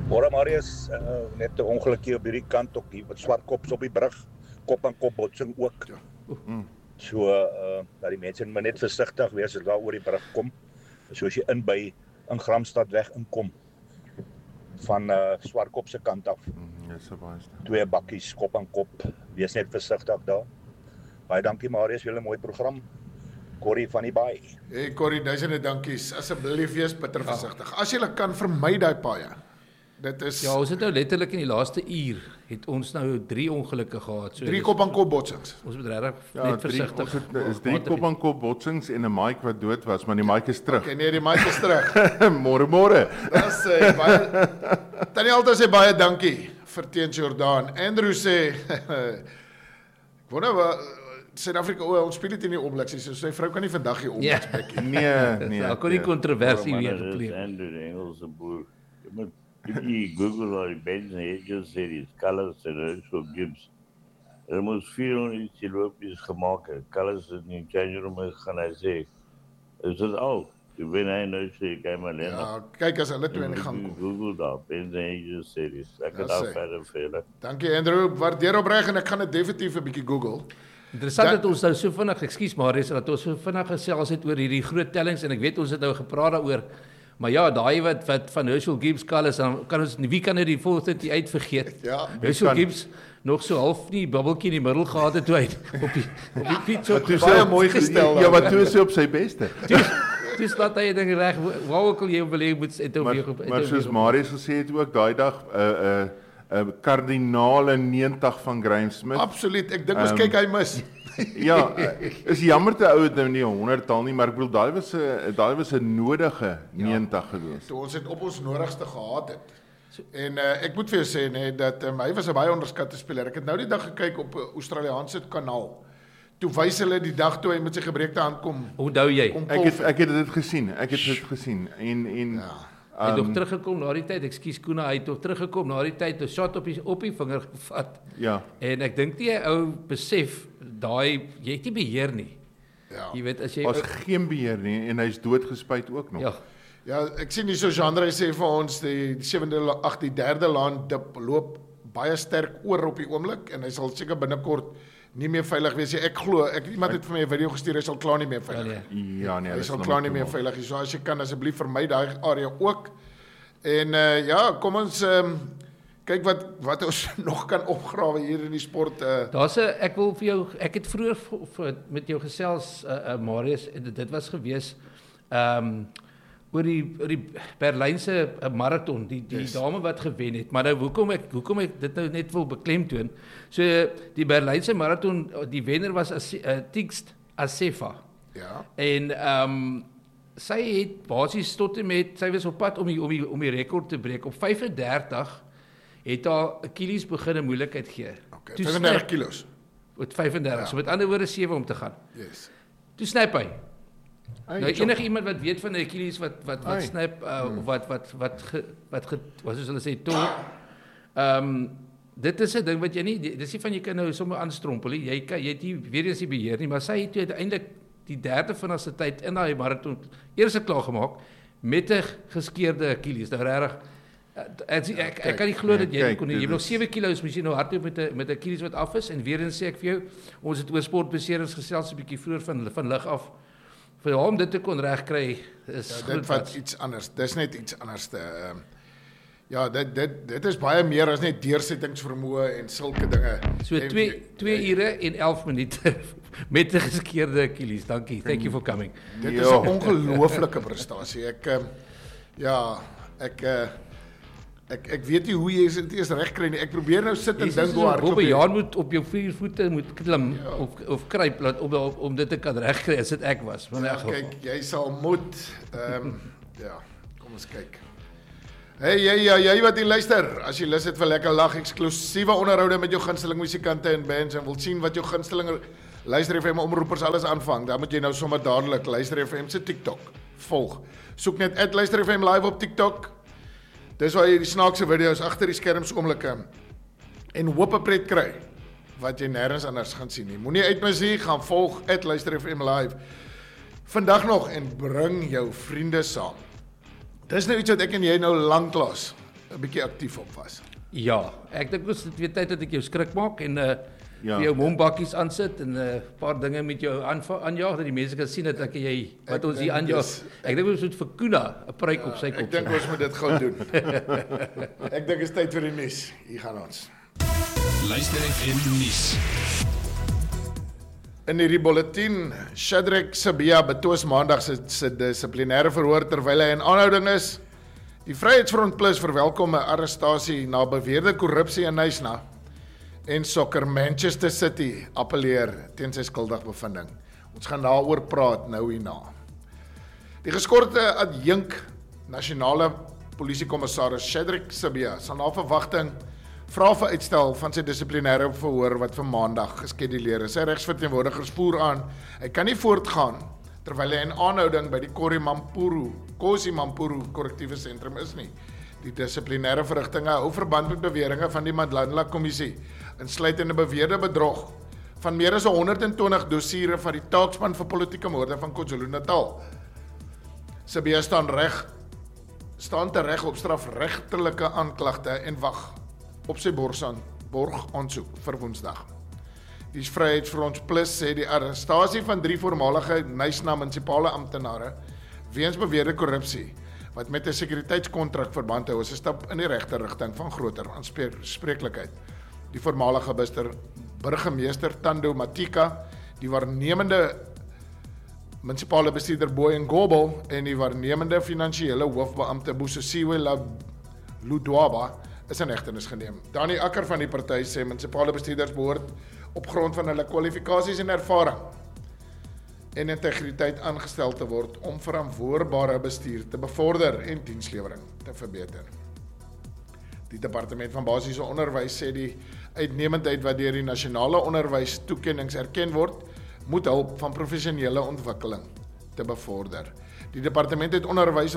Môre Marius, net 'n ongelukkie op hierdie kant ook hier met Swartkops op die brug, kop aan kop botsing ook. So dat die mense moet net versigtig wees as daar oor die brug kom. So as jy in Gramstad weg inkom van Swartkop se kant af. Yes, Twee bakkies kop aan kop. Wees net versigtig daar. Baie dankie Marius, julle mooi program. Corrie van die Baai. Hey Corrie, duisende dankies. Asseblief wees bitter versigtig. As jy kan vermy daai paaie. Dit is Ja, ons het nou letterlik in die laaste uur het ons nou 3 ongelukke gehad. So 3 kop aan kop botsings. Ons moet regtig net versigtig. Is 3 kop aan kop botsings en 'n Mike wat dood was, maar die Mike is terug. Okay, nee, die Mike is terug. Môre. Dis baie Tannie Alta sê baie dankie vir teens Jordaan. Andrew sê ek wonder Suid-Afrika, ons speel dit in die All so sy vrou kan nie vandag hier Ja. Nee. Daar kon nie kontroversie weer Dit is gepleeg. Andrew, die Engelse boer. Jy moet die Google or die Benz Hedges series, Colours en Herschel Gibbs. Er moes 400 ietsie loopjes gemaakt het. Colours het in die change room gegaan, hy sê, is dit al? Toe ben hy nou sê, jy kan maar alleen. Ja, kyk as hulle twee in die gang kom. Google daar, Benz Hedges series. Ek het Ja, al sê. verder vele. Dankie Andrew, waardeer opreg en ek gaan dit definitief 'n bietjie Google. Interessant dat ons nou so vinnig, ekskuus Marius, dat ons so vinnig gesels het oor hierdie groot tellings en ek weet ons het nou gepraat daaroor. Maar ja, daai wat van Herschel Gibbs Colours, dan kan ons wie kan nou die 438 vergeet? Ja, Herschel Gibbs nog so half nie bubbeltjie in die middel gehad het toe hy op die fiets op baie mooi gestel. Ja, wat toe is hy op sy beste. Dis laat hy ding reg. Waar ook al jy wil hê moet het Maar soos Marius gesê het ook daai dag 'n kardinale 90 van Graham Smith. Absoluut. Ek dink ons kyk hy mis. Ja, is jammer te ou het nou nie 100 tal nie, maar ek bedoel daai was 'n nodige 90 geweest. Toe ons het op ons nodigste gehad het. En ek moet vir jou sê nee dat hy was 'n baie onderskatte speler. Ek het nou die dag gekyk op 'n Australiese kanaal. Toe wys hulle die dag toe hy met sy gebreekte hand kom. Onthou jy? Ek het dit gesien. En Hy het nog teruggekom na die tyd, ekskuus Koena, hy het nog teruggekom na die tyd, 'n shot op die vinger gevat. Ja. En ek dink die ou besef daai jy het nie beheer nie. Ja. Jy weet as jy was geen beheer nie en hy's doodgespuit ook nog. Ja. Ja, ek sien hier so Jean-André sê vir ons die 3de laan dip loop baie sterk oor op die oomblik en hy sal seker binnekort nie meer veilig wees nie. Ek glo, iemand het vir my 'n video gestuur, hy sal klaar nie meer veilig. Ja, nee, hy sal klaar nie meer veilig nie. So as jy kan asseblief vermy daai area ook. En kom ons kyk wat ons nog kan opgrawe hier in die sport. Daar's 'n ek wil vir jou ek het vroeër met jou gesels Marius, dit was gewees oor die Berlynse marathon, die yes. Dame wat gewen het. Maar nou hoekom ek dit nou net wil beklemtoon. So die Berlynse marathon, die wenner was Tigst Assefa. Ja. En sy het basies tot en met sy was op pad om die rekord te breek. Op 35 het haar Achilles begin 'n moeilikheid gee. Okay, 35 kilos. Met 35, ja. So met ander woorde 7 om te gaan. Yes. Toe snyp hy. Nou enige iemand wat weet van 'n Achilles wat snyp wat soos hulle sê toe. Dit is 'n ding wat jy nie dis nie van jy kan nou sommer aanstrompel nie. Jy het nie weer eens die beheer nie, maar sy het uiteindelik die derde vinnigste tyd in daai marathon eers klaar gemaak met 'n geskeurde Achilles. Nou regtig ek kan nie glo dat jy kon jy nog 7 kilos moet jy nou hardloop met 'n Achilles wat af is en weer eens sê ek vir jou ons het oor sportbeserings gesels 'n bietjie vroeër van lig af. Vir hom dit te kon regkry is dit wat iets anders. Dis net iets anders. Ja, dit is baie meer as net deursettingsvermoë en sulke dinge. So 2 ure en 11 minute met 'n geskeurde Achilles. Dankie. Thank you for coming. Dit is 'n ongelooflike prestasie. Ek weet nie hoe jy dit eers reg kry nie. Ek probeer nou sit en dink hoe hardloop jy. Jaan moet op jou 4 voete moet klim of kruip om dit te kan regkry as dit ek was. Maar kyk, jy sal moet kom ons kyk. Hey jy wat hier luister, as jy lus het vir lekker lag, eksklusiewe onderhoude met jou gunsteling musikante en bands en wil sien wat jou gunsteling Luister FM omroepers alles aanvang, dan moet jy nou sommer dadelik Luister FM se TikTok volg. Soek net @Luister FM live op TikTok. Dis waar jy die snaakse video's agter die skerms oomblikke en hoop 'n pret kry wat jy nêrens anders gaan sien nie. Moenie uitmis nie, gaan volg @Luister FM live. Vandag nog en bring jou vriende saam. Dis nou iets wat ek en jy nou lanklaas 'n bietjie aktief op was. Ja, ek dink ons het weer tyd dat ek jou skrik maak en vir jou mombakkies aansit en 'n paar dinge met jou aanjaag dat die mense kan sien dat jy wat ons hier aanjaag. Ek dink ons moet vir Kuna 'n pruik op sy kop. Ek dink ons moet dit gou doen. Ek dink is tyd vir die nuus. Hier gaan ons. Luister FM nuus. In hierdie bulletin, Shadrack Sibiya betwis maandag se dissiplinêre verhoor terwyl hy in aanhouding is. Die Vryheidsfront Plus verwelkom 'n arrestasie na beweerde korrupsie in Knysna en sokker Manchester City appeleer teen sy skuldigbevinding. Ons gaan daaroor praat nou hierna. Die geskorte adjunk nasionale polisiekommissaris Shadrack Sibiya sal na verwagting vra vir uitstel van sy dissiplinêre verhoor wat vir maandag geskeduleer is. Sy regsverteenwoordigers voer aan, hy kan nie voortgaan terwyl hy in aanhouding by die Kosi Mampuru korrektiewe sentrum is nie. Die dissiplinêre verrigtinge hou verband met beweringe van die Mandela Kommissie, insluitende beweerde bedrog van meer as 120 dossiere van die taakspan vir politieke moorde van KwaZulu-Natal. Sibiya staan tereg op strafregtelike aanklagte en wag op sy borgaansoek vir Woensdag. Die Vryheidsfront Plus sê die arrestasie van 3 voormalige Knysna munisipale amptenare weens beweerde korrupsie wat met 'n sekuriteitskontrak verband hou is 'n stap in die regte rigting van groter aanspreeklikheid. Die voormalige burgemeester Tando Matika, die waarnemende munisipale bestuurder Boy Ngobo en die waarnemende finansiële hoofbeampte Busisiwe Ludwaba is in hegtenis geneem. Dani Akker van die party sê munisipale bestuurders behoort op grond van hulle kwalifikasies en ervaring en integriteit aangestel te word om verantwoordbare bestuur te bevorder en dienslewering te verbeter. Die Departement van Basiese Onderwys sê die uitnemendheid wat deur die nasionale onderwystoekennings erken word, moet hulp van professionele ontwikkeling te bevorder. Die departement het onderwysers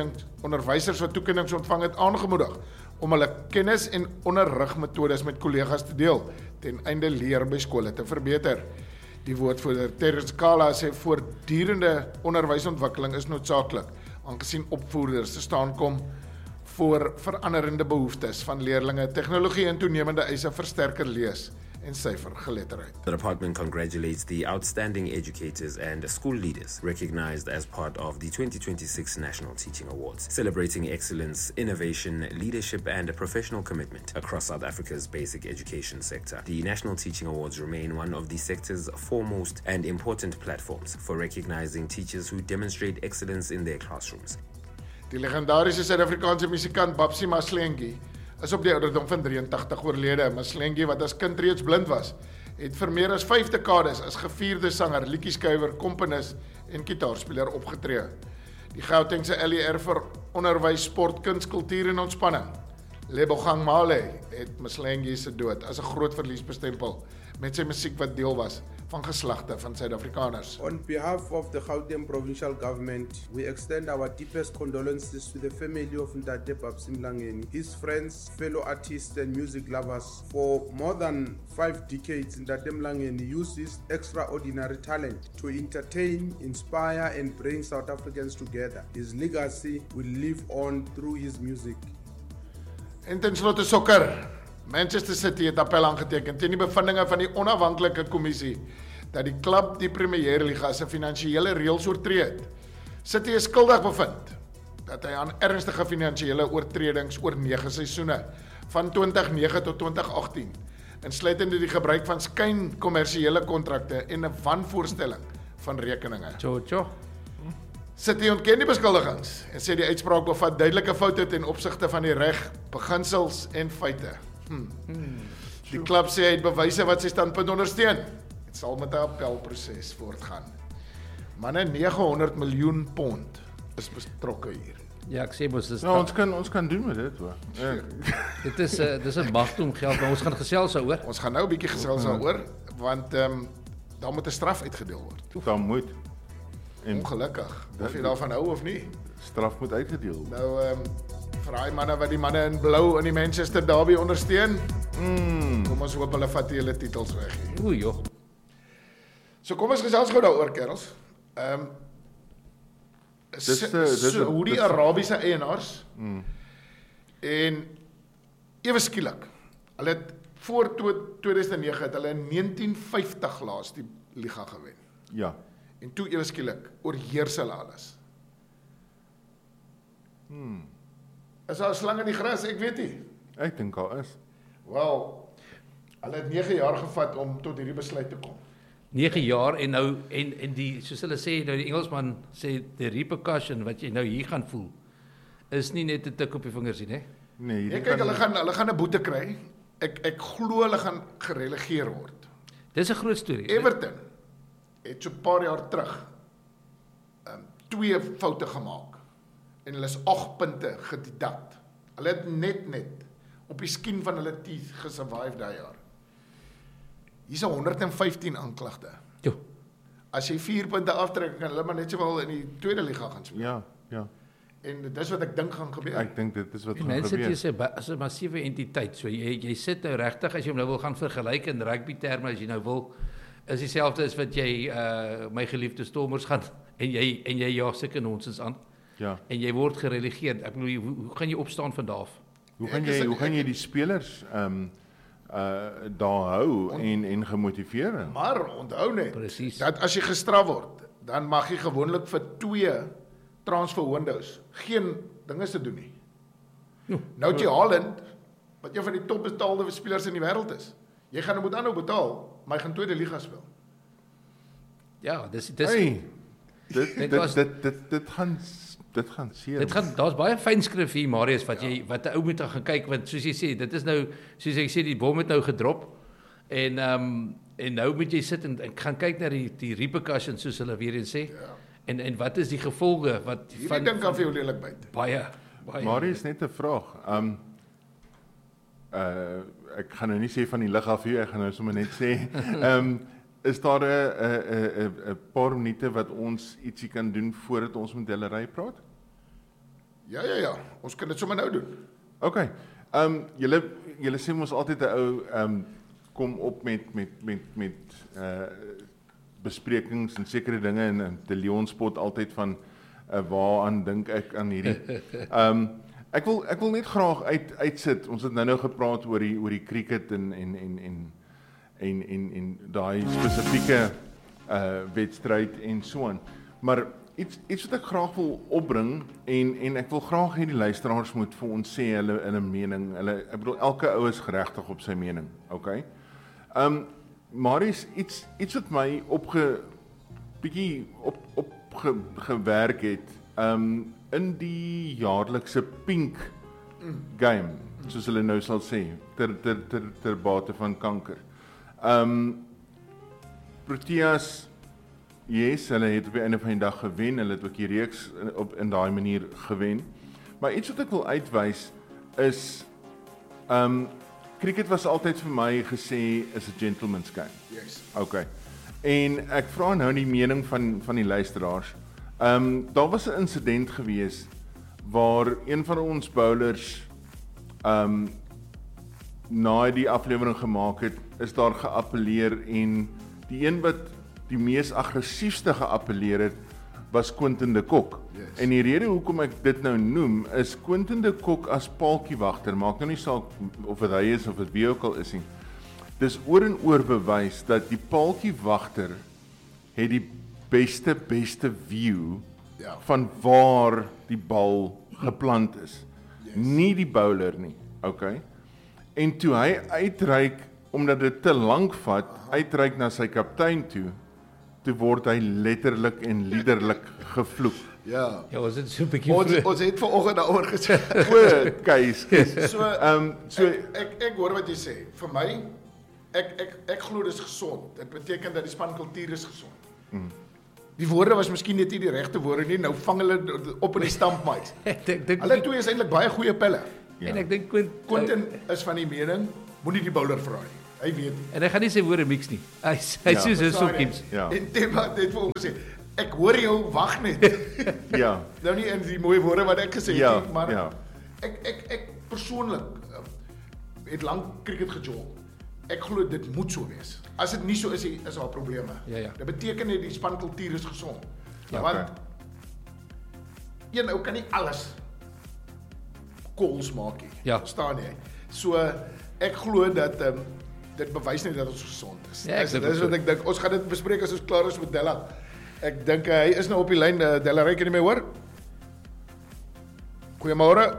wat toekennings ontvang het aangemoedig om hulle kennis en onderrigmetodes met kollegas te deel ten einde leer by skole te verbeter. Die woordvoerder Terrence Kala sê voortdurende onderwysontwikkeling is noodsaaklik, aangesien opvoerders te staan kom voor veranderende behoeftes van leerlinge, tegnologie en toenemende eise vir sterker lees en syfergeletterdheid. The department congratulates the outstanding educators and school leaders recognized as part of the 2026 National Teaching Awards, celebrating excellence, innovation, leadership and professional commitment across South Africa's basic education sector. The National Teaching Awards remain one of the sector's foremost and important platforms for recognizing teachers who demonstrate excellence in their classrooms. Die legendariese Suid-Afrikaanse musikant Babsy Maslengi is op die ouderdom van 83 oorlede. Maslengi, wat as kind reeds blind was, het vir meer as 5 dekades as gevierde sanger, liedjieskrywer, komponis en gitaarspeler opgetree. Die Gautengse LER vir onderwys, sport, kuns, kultuur en ontspanning, Lebogang Male, het Maslengi se dood as 'n groot verlies bestempel met sy musiek wat deel was van geslagte van Suid-Afrikaners. On behalf of the Gauteng Provincial Government, we extend our deepest condolences to the family of Ntate Babsy Mlangeni, his friends, fellow artists and music lovers. For more than 5 decades, Ntate Mlangeni used his extraordinary talent to entertain, inspire and bring South Africans together. His legacy will live on through his music. En ten slotte sokker. Manchester City het appel aangeteken teen die bevindinge van die onafhanklike kommissie dat die klub die Premier Liga se finansiële reëls oortree het. City is skuldig bevind dat hy aan ernstige finansiële oortredings oor 9 seisoene van 2009 tot 2018, insluitende die gebruik van skyn kommersiële kontrakte en 'n wanvoorstelling van rekeninge. City ontken die beskuldigings en sê die uitspraak bevat duidelike foute ten opsigte van die reg, beginsels en feite. Die klub sê hy het bewyse wat sy standpunt ondersteun. Dit sal met 'n appelproses voortgaan. Manne, 900 miljoen pond is betrokke hier. Ja, ek sê mos dis ons kan doen met dit hoor. Dit is 'n magdom geld, maar ons gaan gesels daaroor. Ons gaan nou 'n bietjie gesels daaroor want daar moet 'n straf uitgedeel word. Dan moet. Ongelukkig, of jy daarvan hou of nie. Straf moet uitgedeel word. Nou vir daai manne wat die manne in blou in die Manchester Derby ondersteun. Kom ons hoop hulle vat die hele titels weg hier. Oei joh. So kom ons gesels gou daaroor, kerels. Hoe die Arabiese eienaars En ewe skielik, hulle het voor 2009 het hulle in 1950 laas die liga gewen. Ja. En toe ewe skielik oorheers hulle alles. Is daar 'n slang in die gras? Ek weet nie. Ek dink al is. Wel, hulle het 9 jaar gevat om tot hierdie besluit te kom. 9 jaar en nou en die soos hulle sê nou die Engelsman sê die repercussion wat jy nou hier gaan voel is nie net 'n tik op die vingers nie, hè? Nee, Kyk, hulle gaan 'n boete kry. Ek glo hulle gaan gerelegeer word. Dis 'n groot storie. Everton het so 'n paar jaar terug 2 foute gemaak en hulle is 8 punte gededuct. Hulle het net op die skien van hulle teeth gesurvive daai jaar. Hier's 115 aanklagte. Jo. As jy 4 punte aftrek, kan hulle maar net sowel in die tweede liga gaan speel. Ja. En dis wat ek dink gaan gebeur. Ek dink dit is wat gaan Mense gebeur. is 'n massiewe entiteit. So jy sit nou regtig as jy hom nou wil gaan vergelyk in rugby terme as jy nou wil is dieselfde as wat jy my geliefde Stormers gaan en jy jaag sulke nonsens aan. Ja. En jy word gerelegeer. Ek bedoel hoe gaan jy opstaan van daar af? Hoe gaan jy die spelers daar hou en gemotiveer? Maar onthou net, Presies. dat as jy gestraf word, dan mag jy gewoonlik vir 2 transfer windows geen dinge te doen nie. Nou het jy Haaland, wat een van die topbetaalde spelers in die wêreld is. Jy gaan hom moet aanhou betaal, maar hy gaan tweede liga speel. Ja, dis Hey, dit gaan seer. Daar's baie fynskrif hier Marius wat 'n ou moet gaan kyk want soos jy sê, dit is nou soos ek sê die bom het nou gedrop en nou moet jy sit en gaan kyk na die repercussions soos hulle weer eens sê. Ja. En wat is die gevolge wat Hierdie ding kan vir jou lelik byt. Baie. Marius, net 'n vraag. Ek gaan nou nie sê van die lig af hier, ek gaan nou sommer net sê is daar 'n paar minute wat ons ietsie kan doen voordat ons met hulle ry praat? Ja. Ons kan dit sommer nou doen. Okay. Julle sê mos altyd 'n ou kom op met besprekings en sekere dinge en die Leon spot altyd van waaraan dink ek aan hierdie. Ek wil net graag uitsit. Ons het nou gepraat oor die cricket en daai spesifieke wedstryd en so aan. Maar iets wat ek graag wil opbring en ek wil graag hê die luisteraars moet vir ons sê hulle mening. Ek bedoel elke ou is geregtig op sy mening, okay? Marius, iets wat my bietjie opgewerk het, in die jaarlikse Pink game, soos hulle nou sal sê, ter bate van kanker. Proteas, yes, hulle het op die einde van die dag gewen, hulle het ook die reeks in daai manier gewen. Maar iets wat ek wil uitwys is, cricket was altyd vir my gesê is 'n gentleman's game. Yes. Okay. En ek vra nou die mening van die luisteraars. Daar was 'n insident gewees waar een van ons bowlers na die aflewering gemaak het, is daar geappeleer en die een wat die mees aggressiefste geappeleer het was Quinton de Kock. Yes. En die rede hoekom ek dit nou noem is Quinton de Kock as paaltjiewagter, maak nou nie saak of dit hy is of dit wie ook al is nie. Dis oor en oor bewys dat die paaltjiewagter het die beste view van waar die bal geplant is. Yes. Nie die bowler nie, okay? En toe hy uitreik, omdat dit te lank vat, uitreik na sy kaptein toe word hy letterlik en liderlik gevloek. Ja, was dit so 'n bietjie ons het vanoggend daaroor gesê. So ek hoor wat jy sê. Vir my ek glo dis gesond. Dit beteken dat die spankultuur is gesond. Die woorde was miskien net nie die regte woorde nie. Nou vang hulle op in die stampmaats. Hulle twee is eintlik baie goeie pelle. Ja. En ek dink Quinton is van die mening moenie die bowler vra nie. Hy weet. En hy gaan nie sy woorde mix nie. Hy sê so soms. Ja. En Tema het vir hom gesê, ek hoor jou, wag net. Ja. Nou nie in die mooi woorde wat ek gesê het nie, maar ja. Ek persoonlik het lank cricket gejol. Ek glo dit moet so wees. As dit nie so is daar probleme. Ja. Dit beteken net die spankultuur is gesond. Ja, want een ou kan nie alles calls maak nie. Ja. Verstaan jy? So ek glo dat dit bewys net dat ons gesond is. Ja, Dis wat ek dink. Ons gaan dit bespreek as ons klaar is met Della. Ek dink hy is nou op die lyn. Della, kan jy my hoor? Goeiemôre.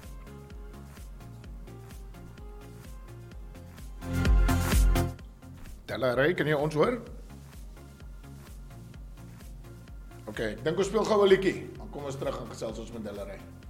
Della, kan jy ons hoor? OK, ek dink ons speel gou 'n liedjie. Dan kom ons terug en gesels ons met Della.